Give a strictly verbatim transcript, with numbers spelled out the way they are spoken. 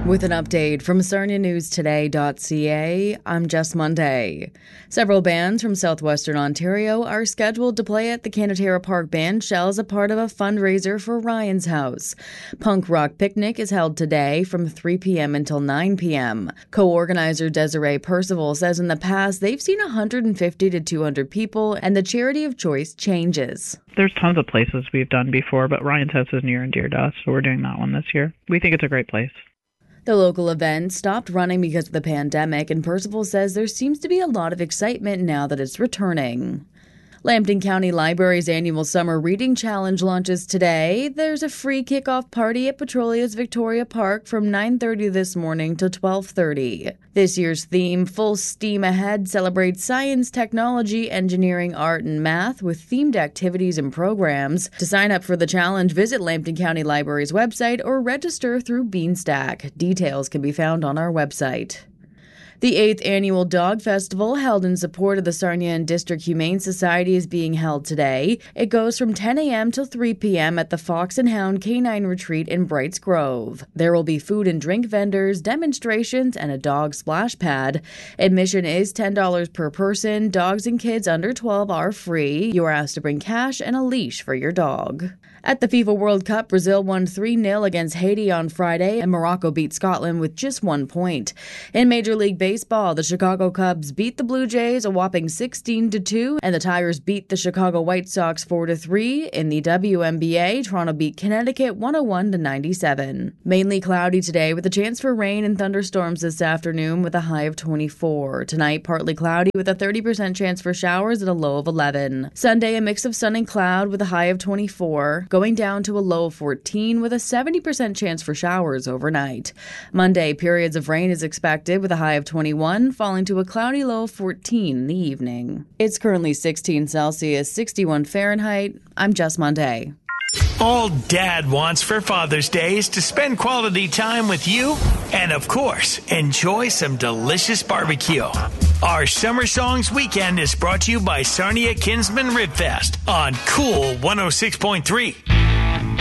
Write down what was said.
With an update from Sarnia News Today dot C A, I'm Jess Monday. Several bands from southwestern Ontario are scheduled to play at the Canatera Park Band Shell as a part of a fundraiser for Ryan's House. Punk Rock Picnic is held today from three p.m. until nine p.m. Co-organizer Desiree Percival says in the past they've seen one hundred fifty to two hundred people, and the charity of choice changes. There's tons of places we've done before, but Ryan's House is near and dear to us, so we're doing that one this year. We think it's a great place. The local event stopped running because of the pandemic, and Percival says there seems to be a lot of excitement now that it's returning. Lambton County Library's annual Summer Reading Challenge launches today. There's a free kickoff party at Petrolia's Victoria Park from nine thirty this morning to twelve thirty. This year's theme, Full Steam Ahead, celebrates science, technology, engineering, art, and math with themed activities and programs. To sign up for the challenge, visit Lambton County Library's website or register through Beanstack. Details can be found on our website. The eighth Annual Dog Festival, held in support of the Sarnia and District Humane Society, is being held today. It goes from ten a.m. till three p.m. at the Fox and Hound Canine Retreat in Brights Grove. There will be food and drink vendors, demonstrations, and a dog splash pad. Admission is ten dollars per person. Dogs and kids under twelve are free. You are asked to bring cash and a leash for your dog. At the FIFA World Cup, Brazil won three nil against Haiti on Friday, and Morocco beat Scotland with just one point. In Major League Baseball, the Chicago Cubs beat the Blue Jays a whopping sixteen to two, and the Tigers beat the Chicago White Sox four to three. In the W N B A, Toronto beat Connecticut one oh one to ninety-seven. Mainly cloudy today with a chance for rain and thunderstorms this afternoon with a high of twenty-four. Tonight, partly cloudy with a thirty percent chance for showers and a low of eleven. Sunday, a mix of sun and cloud with a high of twenty-four. Going down to a low of fourteen with a seventy percent chance for showers overnight. Monday, periods of rain is expected with a high of twenty-one, falling to a cloudy low of fourteen in the evening. It's currently sixteen Celsius, sixty-one Fahrenheit. I'm Jess Monday. All Dad wants for Father's Day is to spend quality time with you and, of course, enjoy some delicious barbecue. Our Summer Songs Weekend is brought to you by Sarnia Kinsman Rib Fest on Cool one oh six point three.